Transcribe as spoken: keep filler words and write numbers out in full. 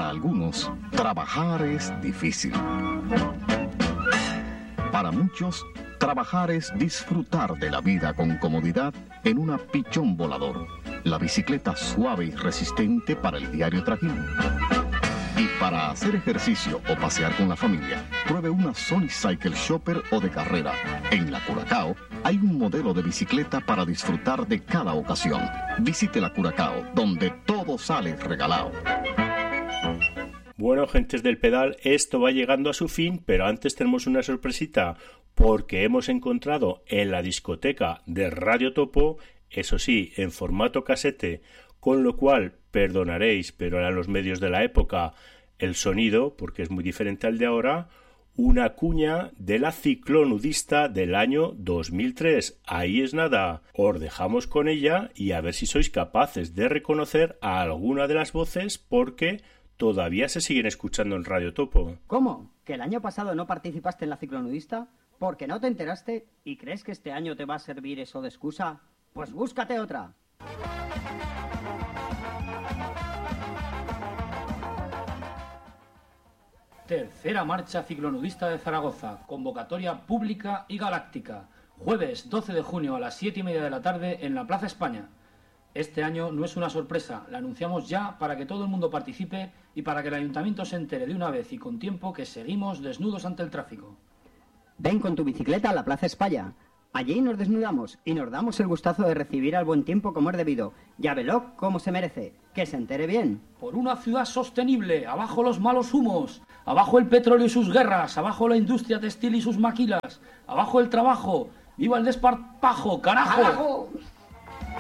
Para algunos, trabajar es difícil. Para muchos, trabajar es disfrutar de la vida con comodidad en una pichón volador, la bicicleta suave y resistente para el diario trajín. Y para hacer ejercicio o pasear con la familia, pruebe una Sony Cycle Shopper o de carrera. En la Curacao hay un modelo de bicicleta para disfrutar de cada ocasión. Visite la Curacao, donde todo sale regalado. Bueno, gentes del pedal, esto va llegando a su fin, pero antes tenemos una sorpresita, porque hemos encontrado en la discoteca de Radio Topo, eso sí, en formato casete, con lo cual, perdonaréis, pero eran los medios de la época, el sonido, porque es muy diferente al de ahora, una cuña de la ciclonudista del año dos mil tres. Ahí es nada, os dejamos con ella y a ver si sois capaces de reconocer a alguna de las voces, porque todavía se siguen escuchando en Radio Topo. ¿Cómo? ¿Que el año pasado no participaste en la ciclonudista? ¿Porque no te enteraste? ¿Y crees que este año te va a servir eso de excusa? Pues búscate otra. Tercera marcha ciclonudista de Zaragoza, convocatoria pública y galáctica. Jueves doce de junio a las siete y media de la tarde en la Plaza España. Este año no es una sorpresa, la anunciamos ya para que todo el mundo participe y para que el ayuntamiento se entere de una vez y con tiempo que seguimos desnudos ante el tráfico. Ven con tu bicicleta a la Plaza España. Allí nos desnudamos y nos damos el gustazo de recibir al buen tiempo como es debido. Ya velo como se merece, que se entere bien. Por una ciudad sostenible, abajo los malos humos, abajo el petróleo y sus guerras, abajo la industria textil y sus maquilas, abajo el trabajo, viva el desparpajo, carajo. ¡Carajo!